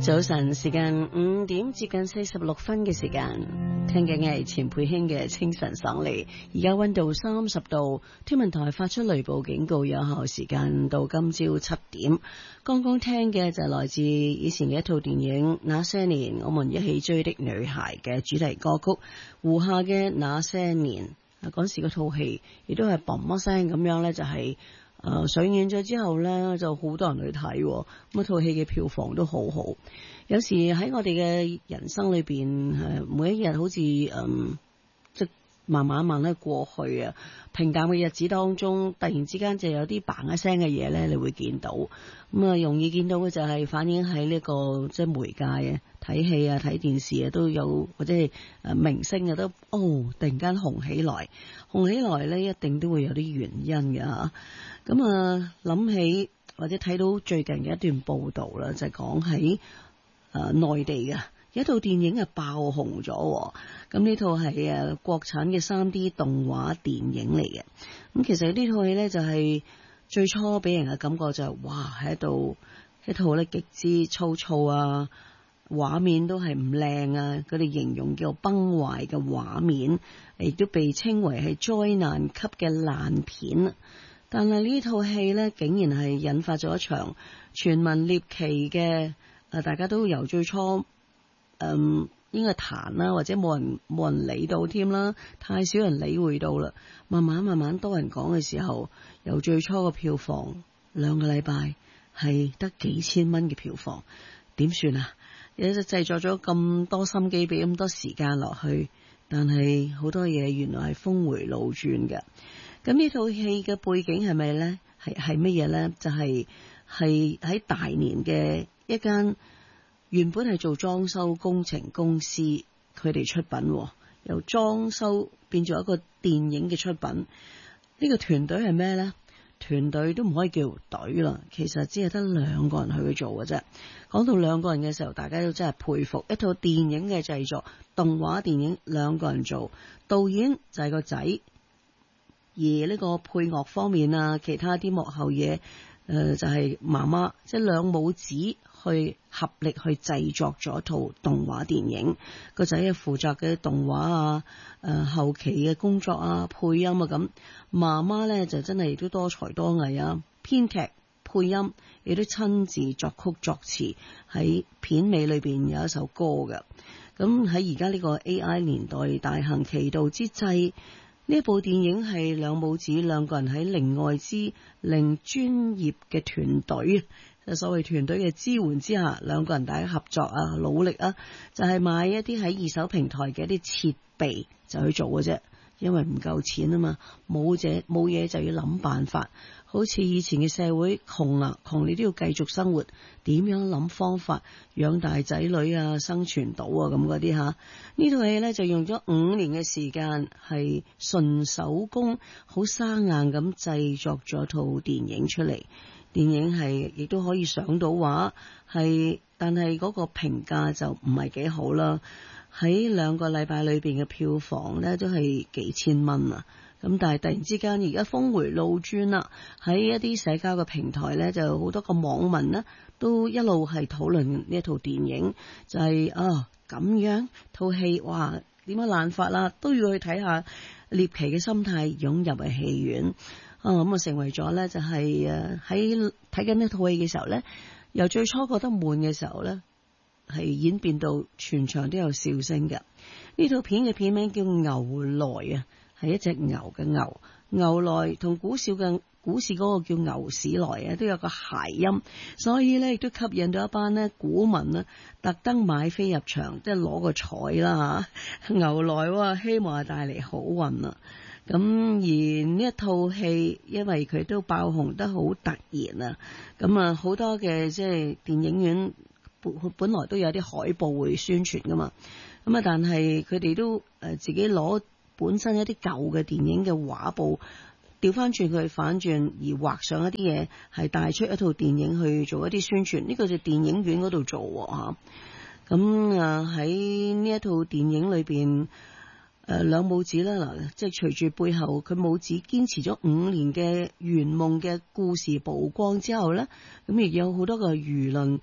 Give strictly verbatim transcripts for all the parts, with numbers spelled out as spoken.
早晨時間五點接近四十六分嘅時間，聽緊嘅係錢佩卿嘅清晨爽利。而家溫度三十度，天文台發出雷暴警告，有效時間到今朝七點。剛剛聽嘅就係來自以前嘅一套電影《那些年我們一起追的女孩》嘅主題歌曲，胡夏嘅《那些年》。嗰時嗰套戲亦都係嘣一聲咁樣呢，就係、是。誒、呃，上映咗之後呢，就好多人去睇，咁套戲嘅票房都好好。有時喺我哋嘅人生裏邊，誒，每一日好似嗯，即慢慢慢咧過去啊，平淡嘅日子當中，突然之間就有啲嘭一聲嘅嘢咧，你會見到。咁啊，容易見到嘅就係反映喺呢、這個即係媒介啊，睇戲啊、睇電視啊都有，或者係誒明星啊都哦，突然間紅起來，紅起來咧一定都會有啲原因嘅吓。咁啊，諗起或者睇到最近嘅一段報道啦，就係講喺誒內地嘅有一套電影係爆紅咗。咁呢套係誒國產嘅 三 D 動畫電影嚟嘅。咁其實呢套戲咧就係最初俾人嘅感覺就係、是、哇，係一套一套咧極之粗糙啊，畫面都係唔靚啊，佢哋形容叫崩壞嘅畫面，亦都被稱為係災難級嘅爛片。但係呢套戲呢，竟然係引發咗一場全民獵奇嘅，誒，大家都由最初，嗯，應該彈啦，或者冇人冇人理到添啦，太少人理會到啦。慢慢慢慢多人講嘅時候，由最初嘅票房兩個禮拜係得幾千蚊嘅票房，點算啊？有隻製作咗咁多心機，俾咁多時間落去，但係好多嘢原來係峰回路轉嘅。咁呢套戲嘅背景係咪呢？係係乜嘢呢？就係係喺大連嘅一間原本係做裝修工程公司，佢哋出品，由裝修變咗一個電影嘅出品。呢個團隊係咩呢？團隊都唔可以叫隊啦，其實只係得兩個人去去做嘅啫。講到兩個人嘅時候，大家都真係佩服。一套電影嘅製作，動畫電影兩個人做，導演就係個仔。而呢個配樂方面啊，其他啲幕後嘢，誒、呃、就係媽媽，即係兩母子去合力去製作咗套動畫電影。個仔係負責嘅動畫啊，誒、呃、後期嘅工作啊，配音啊咁。媽媽咧就真係亦都多才多藝啊，編劇、配音亦都親自作曲作詞，喺片尾裏邊有一首歌嘅。咁喺而家呢個 A I 年代大行其道之際，呢部電影係兩母子兩個人喺另外之另專業嘅團隊，所謂團隊嘅支援之下，兩個人大家合作啊，努力啊，就係、是、買一啲喺二手平台嘅一啲設備就去做嘅啫。因為唔夠錢啊嘛，冇嘢冇嘢就要諗辦法。好似以前嘅社會窮啊，窮你都要繼續生活，點樣諗方法養大仔女啊，生存到啊咁嗰啲吓。呢套戲呢，就用咗五年嘅時間，係純手工，好生硬咁製作咗套電影出嚟。電影係亦都可以上到畫，係但係嗰個評價就唔係幾好啦。喺兩個禮拜裏邊嘅票房呢，都係幾千蚊啊！咁但係突然之間而家峰回路轉啦，喺一啲社交嘅平台呢，就好多個網民呢都一路係討論呢一套電影，就係啊咁樣套戲，哇點樣爛法啦，都要去睇下，獵奇嘅心態湧入嘅戲院啊，咁啊成為咗呢，就係誒喺睇緊呢套戲嘅時候呢，由最初覺得悶嘅時候呢，係演變到全場都有笑聲嘅。呢套片嘅片名叫牛來啊，係一隻牛嘅牛，牛來同股市嘅股市嗰個叫牛市來啊，都有個諧音，所以咧亦都吸引到一班咧股民啊，特登買飛入場，即係攞個彩啦吓。牛來希望係帶嚟好運啊！咁而呢一套戲，因為佢都爆紅得好突然啊，咁啊好多嘅即係電影院。本來都有啲海報會宣傳噶嘛，咁啊，但係佢哋都誒自己攞本身一啲舊嘅電影嘅畫布，調翻轉佢反轉而畫上一啲嘢，係帶出一套電影去做一啲宣傳。呢個就電影院嗰度做吓，咁啊喺呢一套電影裏邊，誒兩母子啦嗱，即係隨住背後佢母子堅持咗五年嘅圓夢嘅故事曝光之後咧，咁亦有好多個輿論。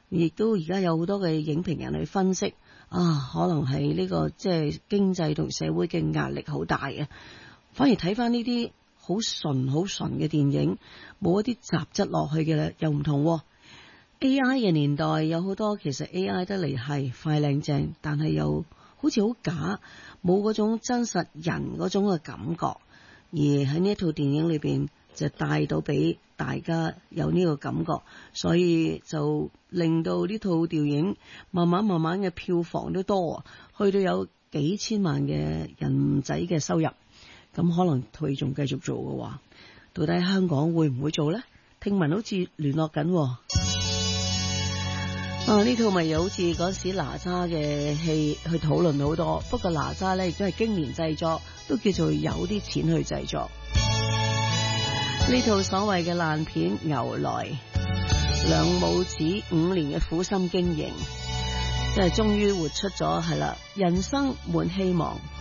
亦都而家有好多嘅影評人去分析啊，可能係呢個即係經濟同社會嘅壓力好大嘅，反而睇翻呢啲好純好純嘅電影，冇一啲雜質落去嘅咧，又唔同。A I 嘅年代有好多其實 A I 得嚟係快靚正，但係又好似好假，冇嗰種真實人嗰種嘅感覺，而喺呢一套電影裏邊就帶到俾大家有呢個感覺，所以就令到呢套電影慢慢慢慢嘅票房都多啊，去到有幾千萬嘅人仔嘅收入，咁可能佢仲繼續做嘅話，到底香港會唔會做呢？聽聞好似聯絡緊。啊！呢套咪又好似嗰時哪吒嘅戲去討論好多，不過哪吒呢亦都係經年製作，都叫做有啲錢去製作。呢套所謂嘅爛片《牛來》，兩母子五年嘅苦心經營，即係終於活出咗係啦，人生滿希望。